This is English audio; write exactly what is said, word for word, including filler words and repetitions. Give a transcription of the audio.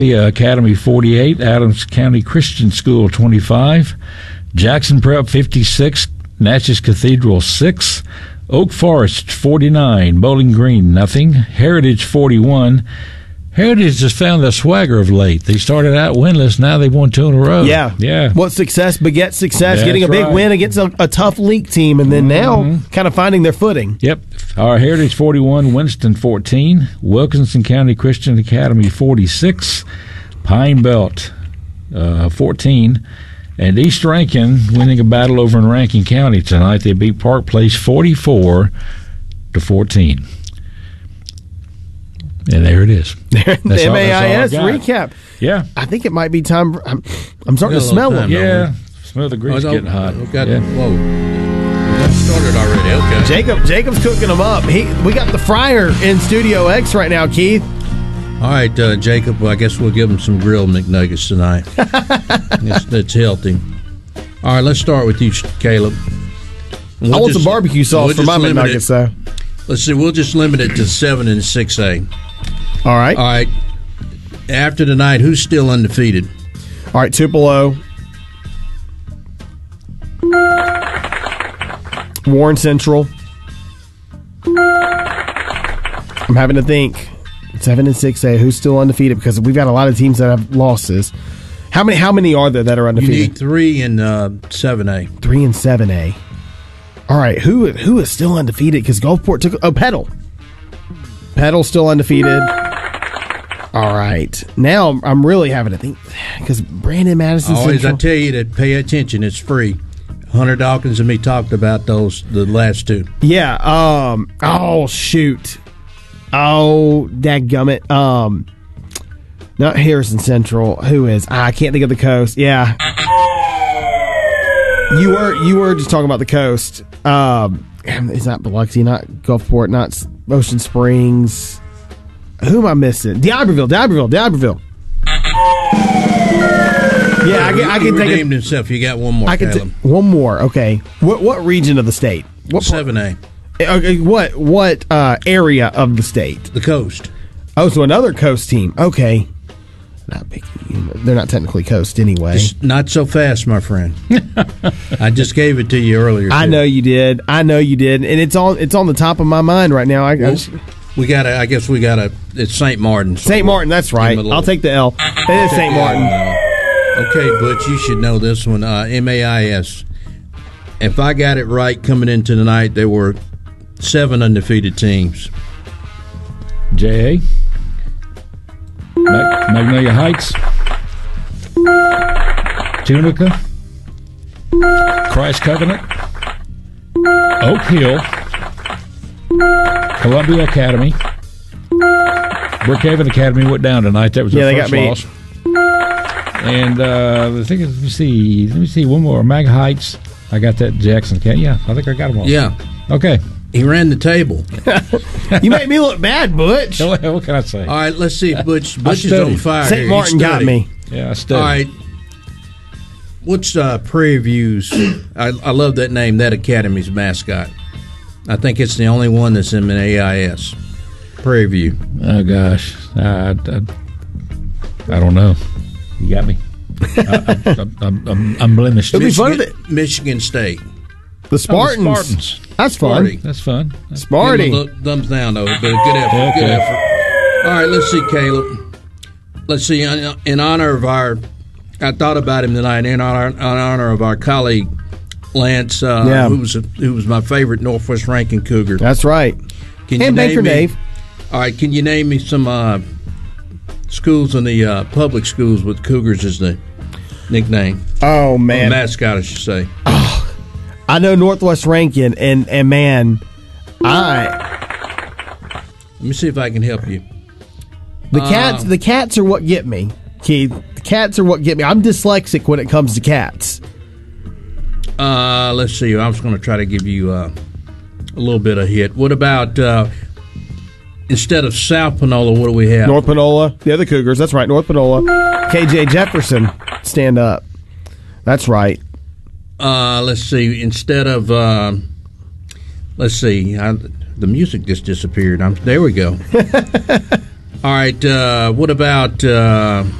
Academy forty-eight, Adams County Christian School twenty-five, Jackson Prep fifty-six, Natchez Cathedral six, Oak Forest forty-nine, Bowling Green nothing, Heritage forty-one. Heritage has found the swagger of late. They started out winless, now they've won two in a row. Yeah, yeah. What success begets success? That's getting a big right. win against a, a tough league team, and then Mm-hmm. now kind of finding their footing. Yep. Our Heritage forty-one, Winston fourteen, Wilkinson County Christian Academy forty-six, Pine Belt uh, fourteen, and East Rankin winning a battle over in Rankin County tonight. They beat Park Place forty-four to fourteen. And there it is. The That's all- M A I S that's all I've got. recap. Yeah. I think it might be time. For, I'm, I'm starting to Got a smell little them. time. Yeah. Smell the grease Oh, getting hot. We've got, Yeah. Whoa. We got started already. Okay. Jacob, Jacob's cooking them up. He, we got the fryer in Studio X right now, Keith. All right, uh, Jacob. Well, I guess we'll give him some grilled McNuggets tonight. it's, it's healthy. All right, let's start with you, Caleb. We'll I want just- some barbecue sauce we'll for my just limit McNuggets, it- though. Let's see. We'll just limit it to seven and six A. All right. All right. After tonight, who's still undefeated? All right, Tupelo. Warren Central. I'm having to think. Seven and six A. Who's still undefeated? Because we've got a lot of teams that have losses. How many? How many are there that are You undefeated? need three in uh, seven A. Three and seven A. All right. Who who is still undefeated? Because Gulfport took. Oh, Petal. Petal's still undefeated. All right. Now I'm really having to think because Brandon Madison. Always, I Central, tell you to pay attention. It's free. Hunter Dawkins and me talked about those the last two. Yeah. Um. Oh shoot. Oh, dadgummit. Um. Not Harrison Central. Who is? Ah, I can't think of the coast. Yeah. You were you were just talking about the coast. Um. It's not Biloxi. Not Gulfport. Not Ocean Springs. Who am I missing? D'Iberville. D'Iberville. D'Iberville. Yeah, I can, I He can take redeemed it. himself. You got one more, I can Caleb. ta- one more. Okay. What what region of the state? What part- seven A. Okay, what what uh, area of the state? The coast. Oh, so another coast team. Okay, not big. They're not technically coast anyway. It's not so fast, my friend. I just gave it to you earlier. I too. know you did. I know you did, and it's on it's on the top of my mind right now. I, I Well, just- we got to. I guess we got to. It's Saint Martin. Saint Martin. That's right. Give him a little- I'll take the L. It is Saint Martin. Okay, Butch, you should know this one. Uh, M A I S. If I got it right coming into tonight, there were seven undefeated teams. J A. Mag- Magnolia Heights. Tunica. Christ Covenant. Oak Hill. Columbia Academy. Brookhaven Academy went down tonight. That was Yeah, their they first got beat. loss. And uh, I think, let me see, let me see, one more. Mag Heights. I got that Jackson County. Yeah, I think I got them all. Yeah, Okay. he ran the table. You make me look bad, Butch. What what can I say? All right, let's see if Butch, Butch is studied. on fire. here. Saint He Martin got studied. me. Yeah, I All studied. right. What's uh, Prairie View's? I, I love that name, that academy's mascot. I think it's the only one that's in an A I S. Prairie View. Oh gosh, I, I, I don't know. You got me. I, I, I'm, I'm, I'm blemished. It'll be fun Michigan, if Michigan State. The Spartans. Oh, the Spartans. That's fun. Sparty. That's fun. That's, Give him a Sparty. little thumbs down, though. But a good effort. Good Okay. effort. All right, let's see, Caleb. Let's see. In, in honor of our, I thought about him tonight. In honor, in honor of our colleague Lance, uh, Yeah. who was a, who was my favorite Northwest Rankin Cougar. That's right. Can And Baker me, Dave. All right, can you name me some uh, schools in the uh, public schools with Cougars as the nickname? Oh Or man, mascot, I should say. I know Northwest Rankin, and and man, I Let me see if I can help you. the cats Um, the cats are what get me, Keith. The cats are what get me. I'm dyslexic when it comes to cats. Uh, let's see. I was going to try to give you uh, a little bit of hit. What about uh, instead of South Panola? What do we have? North Panola, the other Cougars. That's right, North Panola. K J Jefferson, stand up. That's right. Uh, let's see. Instead of uh, let's see. I, the music just disappeared. I'm, there we go. All right. Uh, what about? Uh,